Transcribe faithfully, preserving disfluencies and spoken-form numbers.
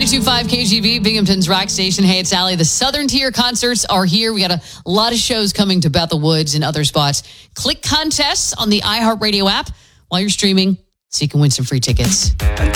two five K G B, Binghamton's rock station. Hey, it's Allie. The Southern Tier concerts are here. We got a lot of shows coming to Bethel Woods and other spots. Click contests on the iHeartRadio app while you're streaming so you can win some free tickets.